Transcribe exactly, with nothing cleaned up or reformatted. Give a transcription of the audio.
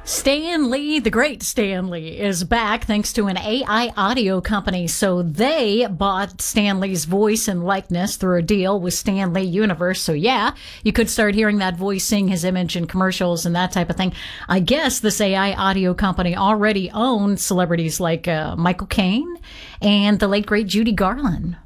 Stan Lee, the great Stan Lee, is back thanks to an A I audio company. So they bought Stan Lee's voice and likeness through a deal with Stan Lee Universe. So yeah, you could start hearing that voice, seeing his image in commercials and that type of thing. I guess this A I audio company already owned celebrities like uh, Michael Caine and the late great Judy Garland.